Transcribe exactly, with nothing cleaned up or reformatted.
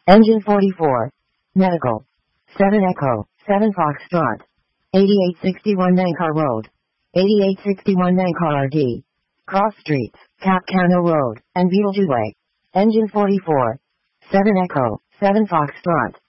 Engine forty-four. Medical. seven Echo, seven Foxtrot. eighty-eight sixty-one Nankar Road. eighty-eight sixty-one Nankar R D. Cross Streets, Cap Cano Road, and Beetlejuice Way. Engine forty-four. seven Echo, seven Foxtrot.